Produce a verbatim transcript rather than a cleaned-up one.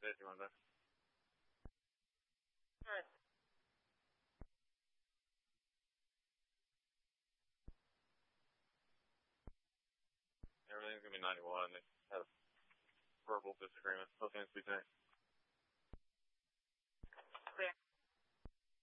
fifty one back. Alright. Everything's gonna be ninety one. They have verbal disagreement. Both hands be tank.